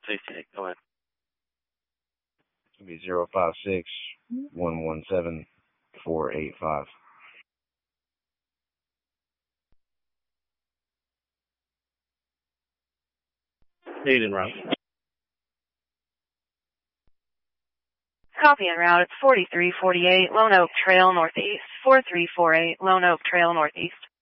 Safety, go ahead. It'll be 056-117-485. Need en route. Copy en route. It's 4348 Lone Oak Trail Northeast. 4348 Lone Oak Trail Northeast.